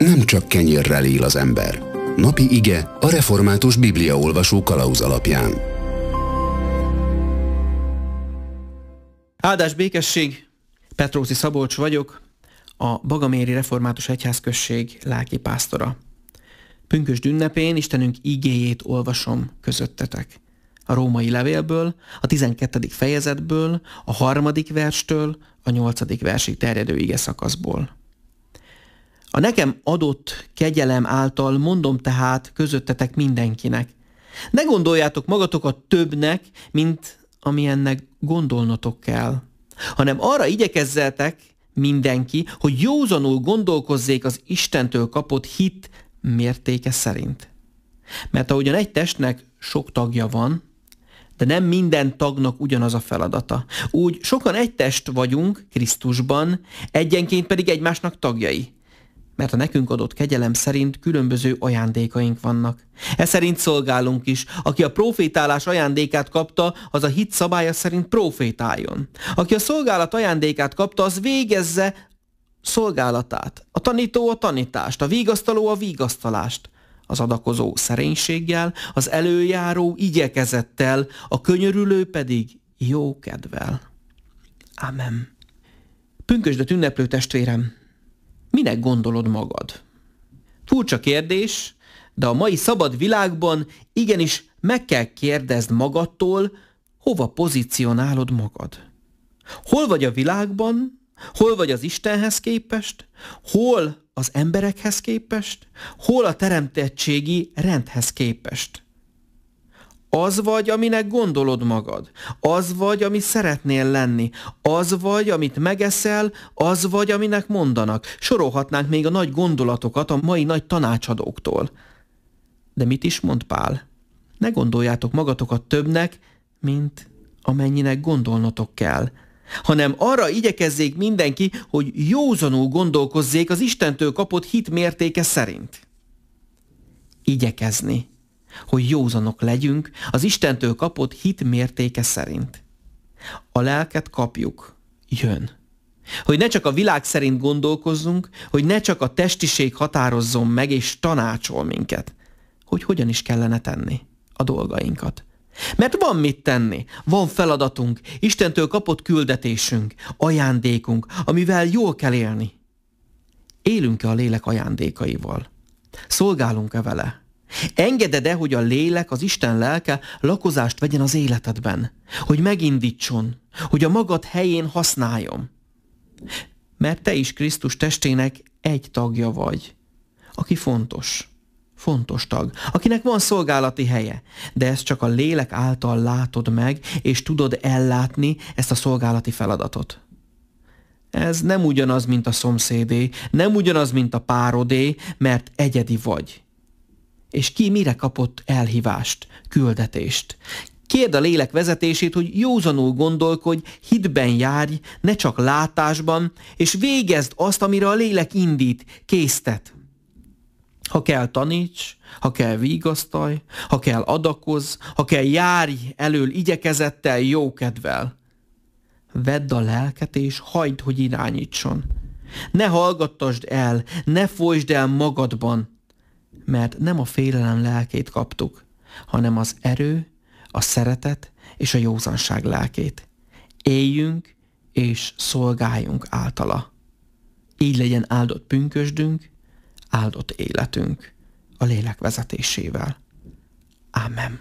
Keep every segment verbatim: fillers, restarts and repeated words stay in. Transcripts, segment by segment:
Nem csak kenyérrel él az ember. Napi ige a református bibliaolvasó kalauz alapján. Áldás békesség, Petróci Szabolcs vagyok, a Bagaméri Református Egyházközség lelkipásztora. Pünkösd ünnepén Istenünk igéjét olvasom közöttetek. A római levélből, a tizenkettedik fejezetből, a harmadik verstől, a nyolcadik versig terjedő ige szakaszból. A nekem adott kegyelem által mondom tehát közöttetek mindenkinek. Ne gondoljátok magatokat többnek, mint amilyennek gondolnotok kell, hanem arra igyekezzetek mindenki, hogy józanul gondolkozzék az Istentől kapott hit mértéke szerint. Mert ahogyan egy testnek sok tagja van, de nem minden tagnak ugyanaz a feladata. Úgy sokan egy test vagyunk Krisztusban, egyenként pedig egymásnak tagjai. Mert a nekünk adott kegyelem szerint különböző ajándékaink vannak. Ez szerint szolgálunk is. Aki a profétálás ajándékát kapta, az a hit szabálya szerint profétáljon. Aki a szolgálat ajándékát kapta, az végezze szolgálatát. A tanító a tanítást, a vigasztaló a vigasztalást. Az adakozó szerénységgel, az előjáró igyekezettel, a könyörülő pedig jó kedvel. Amen. Pünkösdöt ünneplő testvérem, minek gondolod magad? Furcsa kérdés, de a mai szabad világban igenis meg kell kérdezd magadtól, hova pozícionálod magad. Hol vagy a világban? Hol vagy az Istenhez képest? Hol az emberekhez képest? Hol a teremtettségi rendhez képest? Az vagy, aminek gondolod magad. Az vagy, ami szeretnél lenni. Az vagy, amit megeszel. Az vagy, aminek mondanak. Sorolhatnánk még a nagy gondolatokat a mai nagy tanácsadóktól. De mit is mond Pál? Ne gondoljátok magatokat többnek, mint amennyinek gondolnotok kell, hanem arra igyekezzék mindenki, hogy józanul gondolkozzék az Istentől kapott hit mértéke szerint. Igyekezni, hogy józanok legyünk az Istentől kapott hit mértéke szerint. A lelket kapjuk, jön. Hogy ne csak a világ szerint gondolkozzunk, hogy ne csak a testiség határozzon meg és tanácsol minket, hogy hogyan is kellene tenni a dolgainkat. Mert van mit tenni, van feladatunk, Istentől kapott küldetésünk, ajándékunk, amivel jól kell élni. Élünk-e a lélek ajándékaival? Szolgálunk-e vele? Engeded-e, hogy a lélek, az Isten lelke lakozást vegyen az életedben? Hogy megindítson, hogy a magad helyén használjon? Mert te is Krisztus testének egy tagja vagy, aki fontos. Fontos tag, akinek van szolgálati helye, de ezt csak a lélek által látod meg, és tudod ellátni ezt a szolgálati feladatot. Ez nem ugyanaz, mint a szomszédé, nem ugyanaz, mint a párodé, mert egyedi vagy. És ki mire kapott elhívást, küldetést? Kérd a lélek vezetését, hogy józanul gondolkodj, hitben járj, ne csak látásban, és végezd azt, amire a lélek indít, késztet. Ha kell, taníts, ha kell, vigasztalj, ha kell, adakozz, ha kell, járj elől igyekezettel, jókedvel. Vedd a lelket, és hagyd, hogy irányítson. Ne hallgattasd el, ne folytsd el magadban, mert nem a félelem lelkét kaptuk, hanem az erő, a szeretet és a józanság lelkét. Éljünk és szolgáljunk általa. Így legyen áldott pünkösdünk, áldott életünk a lélek vezetésével. Ámen.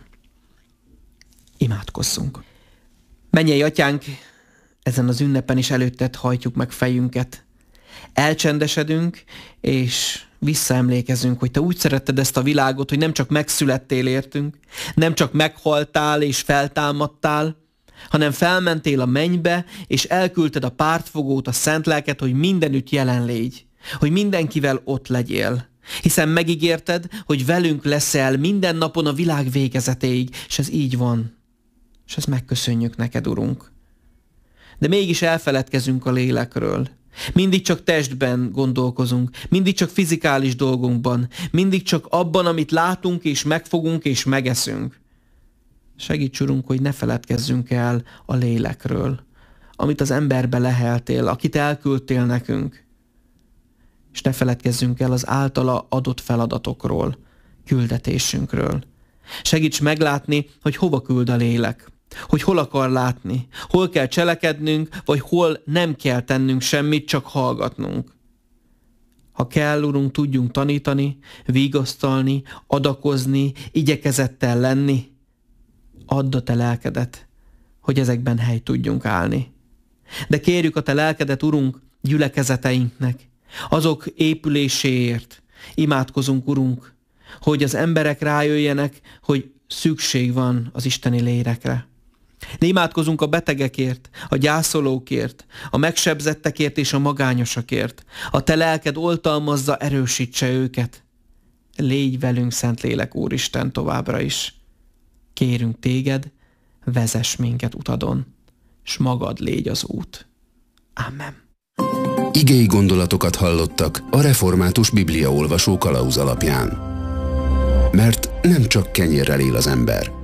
Imádkozzunk. Mennyei Atyánk, ezen az ünnepen is előtted hajtjuk meg fejünket. Elcsendesedünk, és visszaemlékezünk, hogy te úgy szeretted ezt a világot, hogy nem csak megszülettél értünk, nem csak meghaltál és feltámadtál, hanem felmentél a mennybe, és elküldted a pártfogót, a szent lelket, hogy mindenütt jelen légy, hogy mindenkivel ott legyél. Hiszen megígérted, hogy velünk leszel minden napon a világ végezetéig, és ez így van. És ezt megköszönjük neked, Urunk. De mégis elfeledkezünk a lélekről. Mindig csak testben gondolkozunk, mindig csak fizikális dolgunkban, mindig csak abban, amit látunk és megfogunk és megeszünk. Segíts, Urunk, hogy ne feledkezzünk el a lélekről, amit az emberbe leheltél, akit elküldtél nekünk. és ne feledkezzünk el az általa adott feladatokról, küldetésünkről. Segíts meglátni, hogy hova küld a lélek, hogy hol akar látni, hol kell cselekednünk, vagy hol nem kell tennünk semmit, csak hallgatnunk. Ha kell, Urunk, tudjunk tanítani, vigasztalni, adakozni, igyekezettel lenni. Add a Te lelkedet, hogy ezekben hely tudjunk állni. De kérjük a Te lelkedet, Urunk, gyülekezeteinknek, azok épüléséért. Imádkozunk, Urunk, hogy az emberek rájöjjenek, hogy szükség van az isteni lélekre. De imádkozunk a betegekért, a gyászolókért, a megsebzettekért és a magányosakért. A Te lelked oltalmazza, erősítse őket. Légy velünk, Szentlélek Úristen, továbbra is. Kérünk Téged, vezess minket utadon, s magad légy az út. Amen. Igei gondolatokat hallottak a Református Bibliaolvasó kalauz alapján. Mert nem csak kenyérrel él az ember,